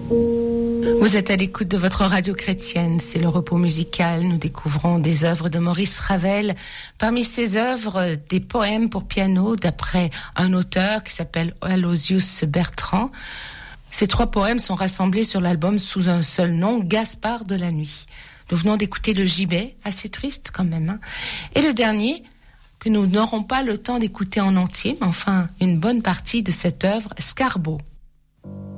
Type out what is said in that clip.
Vous êtes à l'écoute de votre radio chrétienne, c'est le repos musical. Nous découvrons des œuvres de Maurice Ravel. Parmi ces œuvres, des poèmes pour piano d'après un auteur qui s'appelle Aloysius Bertrand. Ces 3 poèmes sont rassemblés sur l'album sous un seul nom, Gaspard de la nuit. Nous venons d'écouter le gibet, assez triste quand même, hein. Et le dernier, que nous n'aurons pas le temps d'écouter en entier, mais enfin une bonne partie de cette œuvre, Scarbo.